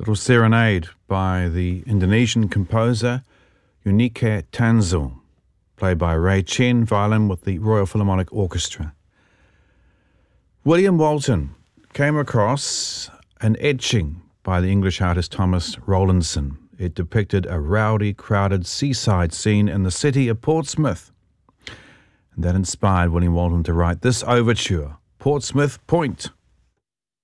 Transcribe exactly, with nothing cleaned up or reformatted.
Little serenade by the Indonesian composer Unique Tanzil, played by Ray Chen, violin with the Royal Philharmonic Orchestra. William Walton came across an etching by the English artist Thomas Rowlandson. It depicted a rowdy, crowded seaside scene in the city of Portsmouth. And that inspired William Walton to write this overture, Portsmouth Point.